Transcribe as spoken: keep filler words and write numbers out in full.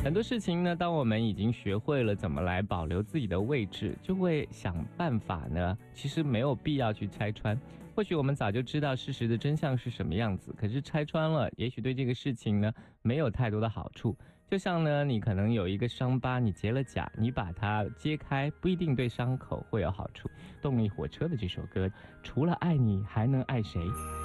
很多事情呢，当我们已经学会了怎么来保留自己的位置，就会想办法呢，其实没有必要去拆穿。或许我们早就知道事实的真相是什么样子，可是拆穿了，也许对这个事情呢，没有太多的好处。就像呢，你可能有一个伤疤，你结了痂，你把它揭开，不一定对伤口会有好处。动力火车的这首歌，除了爱你，还能爱谁？